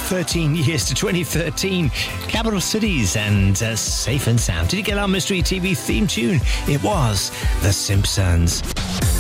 13 years to 2013. Capital Cities and Safe and Sound. Did you get our Mystery TV theme tune? It was The Simpsons.